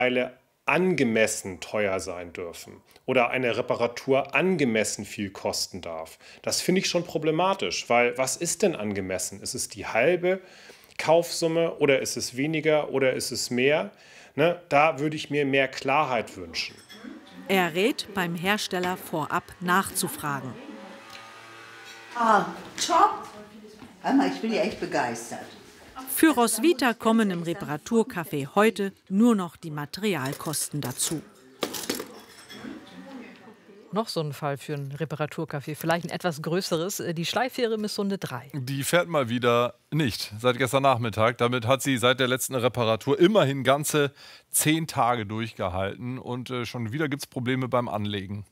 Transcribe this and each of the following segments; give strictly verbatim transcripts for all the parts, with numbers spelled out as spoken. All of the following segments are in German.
Teile angemessen teuer sein dürfen oder eine Reparatur angemessen viel kosten darf. Das finde ich schon problematisch, weil was ist denn angemessen? Ist es die halbe Kaufsumme oder ist es weniger oder ist es mehr? Ne, da würde ich mir mehr Klarheit wünschen. Er rät, beim Hersteller vorab nachzufragen. Ah, top! Einmal, ich bin ja echt begeistert. Für Roswitha kommen im Reparaturcafé heute nur noch die Materialkosten dazu. Noch so ein Fall für ein Reparaturcafé, vielleicht ein etwas größeres, die Schleifähre Missunde drei. Die fährt mal wieder nicht, seit gestern Nachmittag. Damit hat sie seit der letzten Reparatur immerhin ganze zehn Tage durchgehalten. Und äh, schon wieder gibt es Probleme beim Anlegen.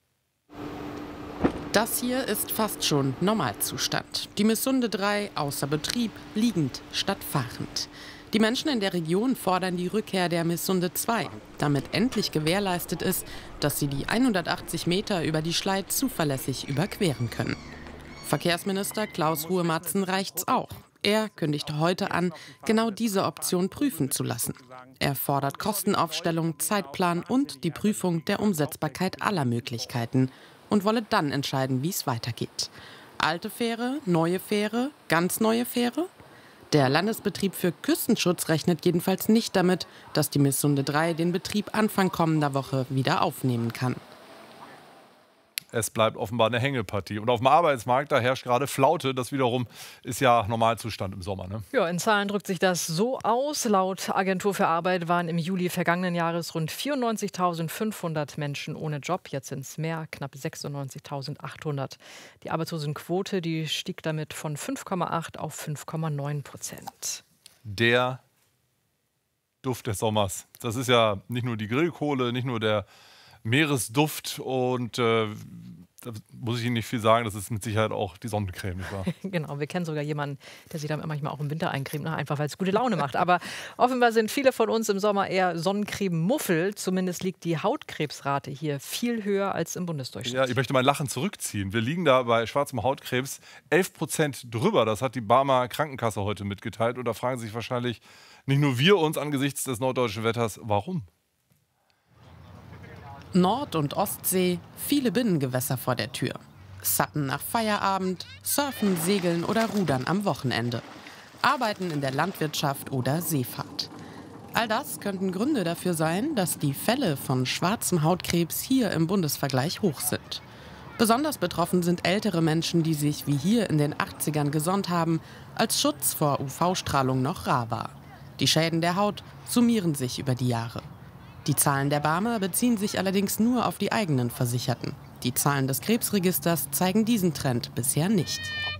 Das hier ist fast schon Normalzustand. Die Missunde drei außer Betrieb, liegend statt fahrend. Die Menschen in der Region fordern die Rückkehr der Missunde zwei, damit endlich gewährleistet ist, dass sie die hundertachtzig Meter über die Schlei zuverlässig überqueren können. Verkehrsminister Klaus Ruhe-Matzen reicht's auch. Er kündigte heute an, genau diese Option prüfen zu lassen. Er fordert Kostenaufstellung, Zeitplan und die Prüfung der Umsetzbarkeit aller Möglichkeiten und wolle dann entscheiden, wie es weitergeht. Alte Fähre, neue Fähre, ganz neue Fähre? Der Landesbetrieb für Küstenschutz rechnet jedenfalls nicht damit, dass die Missunde drei den Betrieb Anfang kommender Woche wieder aufnehmen kann. Es bleibt offenbar eine Hängepartie. Und auf dem Arbeitsmarkt, da herrscht gerade Flaute. Das wiederum ist ja Normalzustand im Sommer. Ne? Ja, in Zahlen drückt sich das so aus. Laut Agentur für Arbeit waren im Juli vergangenen Jahres rund vierundneunzigtausendfünfhundert Menschen ohne Job. Jetzt sind es mehr, knapp sechsundneunzigtausendachthundert. Die Arbeitslosenquote, die stieg damit von fünf Komma acht auf fünf Komma neun Prozent. Der Duft des Sommers. Das ist ja nicht nur die Grillkohle, nicht nur der Meeresduft und äh, da muss ich Ihnen nicht viel sagen, das ist mit Sicherheit auch die Sonnencreme, nicht wahr? Genau, wir kennen sogar jemanden, der sich dann manchmal auch im Winter eincremt, einfach weil es gute Laune macht. Aber offenbar sind viele von uns im Sommer eher Sonnencreme-Muffel. Zumindest liegt die Hautkrebsrate hier viel höher als im Bundesdurchschnitt. Ja, ich möchte mein Lachen zurückziehen. Wir liegen da bei schwarzem Hautkrebs elf Prozent drüber. Das hat die Barmer Krankenkasse heute mitgeteilt. Und da fragen sich wahrscheinlich nicht nur wir uns angesichts des norddeutschen Wetters, warum? Nord- und Ostsee, viele Binnengewässer vor der Tür. Suppen nach Feierabend, Surfen, Segeln oder Rudern am Wochenende. Arbeiten in der Landwirtschaft oder Seefahrt. All das könnten Gründe dafür sein, dass die Fälle von schwarzem Hautkrebs hier im Bundesvergleich hoch sind. Besonders betroffen sind ältere Menschen, die sich wie hier in den achtzigern gesonnt haben, als Schutz vor U V-Strahlung noch rar war. Die Schäden der Haut summieren sich über die Jahre. Die Zahlen der Barmer beziehen sich allerdings nur auf die eigenen Versicherten. Die Zahlen des Krebsregisters zeigen diesen Trend bisher nicht.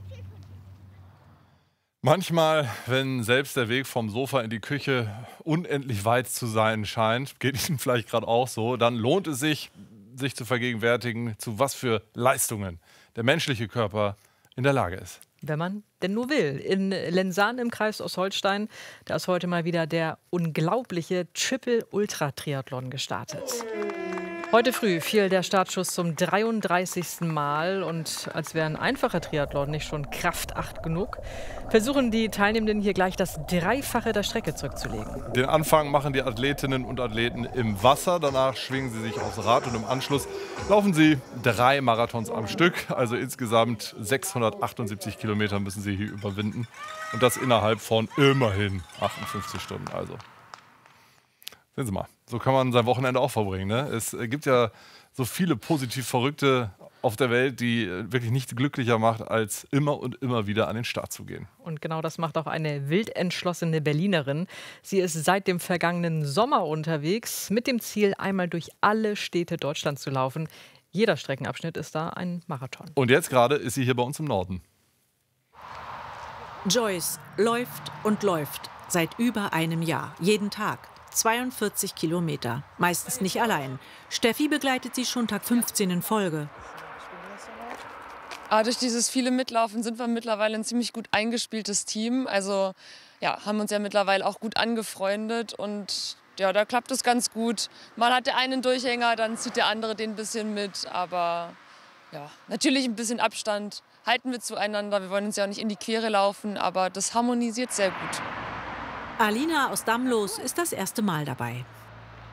Manchmal, wenn selbst der Weg vom Sofa in die Küche unendlich weit zu sein scheint, geht Ihnen vielleicht gerade auch so, dann lohnt es sich, sich zu vergegenwärtigen, zu was für Leistungen der menschliche Körper in der Lage ist. Wenn man denn nur will. In Lensahn im Kreis Ostholstein, da ist heute mal wieder der unglaubliche Triple-Ultra-Triathlon gestartet. Heute früh fiel der Startschuss zum dreiunddreißigsten Mal. Und als wäre ein einfacher Triathlon nicht schon Kraft acht genug, versuchen die Teilnehmenden hier gleich das Dreifache der Strecke zurückzulegen. Den Anfang machen die Athletinnen und Athleten im Wasser. Danach schwingen sie sich aufs Rad und im Anschluss laufen sie drei Marathons am Stück. Also insgesamt sechshundertachtundsiebzig Kilometer müssen sie hier überwinden. Und das innerhalb von immerhin achtundfünfzig Stunden. Also sehen Sie mal, so kann man sein Wochenende auch verbringen. Ne? Es gibt ja so viele positiv Verrückte auf der Welt, die wirklich nichts glücklicher macht, als immer und immer wieder an den Start zu gehen. Und genau das macht auch eine wild entschlossene Berlinerin. Sie ist seit dem vergangenen Sommer unterwegs, mit dem Ziel, einmal durch alle Städte Deutschlands zu laufen. Jeder Streckenabschnitt ist da ein Marathon. Und jetzt gerade ist sie hier bei uns im Norden. Joyce läuft und läuft seit über einem Jahr, jeden Tag. zweiundvierzig Kilometer, meistens nicht allein. Steffi begleitet sie schon Tag fünfzehn in Folge. Aber durch dieses viele Mitlaufen sind wir mittlerweile ein ziemlich gut eingespieltes Team. Also ja, haben uns ja mittlerweile auch gut angefreundet und ja, da klappt es ganz gut. Mal hat der eine einen Durchhänger, dann zieht der andere den ein bisschen mit. Aber ja, natürlich ein bisschen Abstand halten wir zueinander. Wir wollen uns ja auch nicht in die Quere laufen, aber das harmonisiert sehr gut. Alina aus Damlos ist das erste Mal dabei.